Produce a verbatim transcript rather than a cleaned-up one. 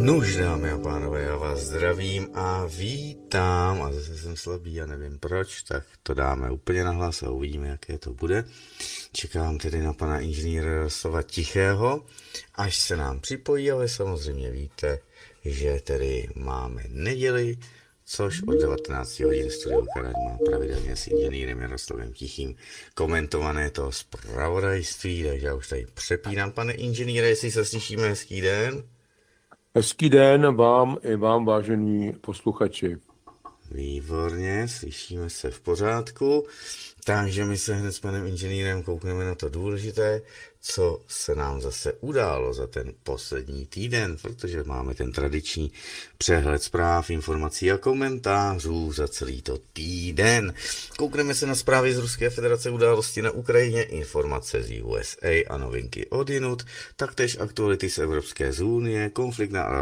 Nuž, dámy a pánové, já vás zdravím a vítám, a zase jsem slabý a nevím proč, tak to dáme úplně nahlas a uvidíme, jaké to bude. Čekám tedy na pana inženýra Jaroslava Tichého, až se nám připojí, ale samozřejmě víte, že tedy máme neděli, což od devatenácti hodin Studio Kanad má pravidelně s inženýrem Jaroslavem Tichým komentované to zpravodajství, takže já už tady přepínám. Pane inženýre, jestli se slyšíme, hezký den. Hezký den vám i vám, vážení posluchači. Výborně, slyšíme se v pořádku, takže my se hned s panem inženýrem koukneme na to důležité, co se nám zase událo za ten poslední týden, protože máme ten tradiční přehled zpráv, informací a komentářů za celý to týden. Koukneme se na zprávy z Ruské federace, události na Ukrajině, informace z U S A a novinky odjinud, taktéž aktuality z Evropské unie, konflikt na